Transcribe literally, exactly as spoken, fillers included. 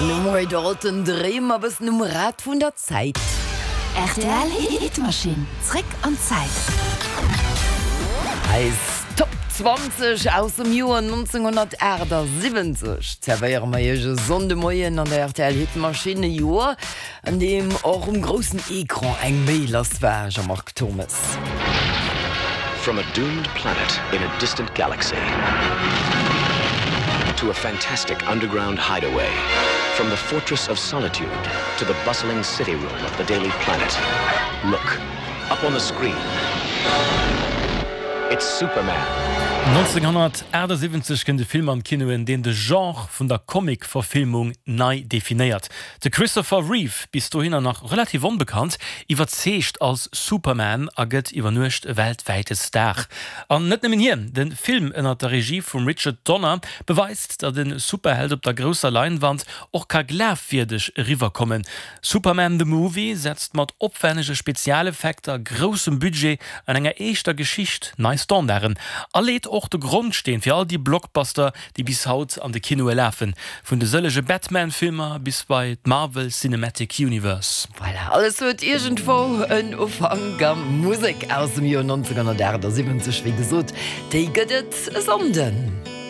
Nummer dorten Dremer bis Nummer Rad vun der Zeit. R T L Hitmaschine. Trick an Zeit. Heiß Top zwanzig aus dem Jahr neunzehnhundertsiebzig. Zerveieren wir jede Sondemoyen an der R T L Hitmaschine Jahr, an dem auch im großen Ekran eng Mailers war, Jean-Marc Thomas. From a doomed planet in a distant galaxy to a fantastic underground hideaway, from the fortress of solitude to the bustling city room of the Daily Planet. Look, up on the screen. It's Superman. neunzehnhundertsiebzig kennt de Film am Kino, in den de Genre vun der Comic-Verfilmung nei definiert. De Christopher Reeve bis dahin noch relativ unbekannt, iwwer zecht als Superman aget iwwer nucht weltweite Star. An net nemmen hier, den Film ënner der Regie vum Richard Donner beweist, dat den Superheld op der grosser Leinwand och ka glafirdech riverkommen. Superman the Movie setzt mat opwännesche Spezialeffekter, grossem Budget an enger eischter Geschicht nei Standarden. Erlädt auch der Grund stehen für all die Blockbuster, die bis haut an de Kino laufen. Von de sëllege Batman-Filmer bis bei Marvel Cinematic Universe. Voilà, alles wird irgendwo ein Aufhang Musik aus dem Jahr neunzehnhundertsiebzig wie gesagt, die geht es sonden.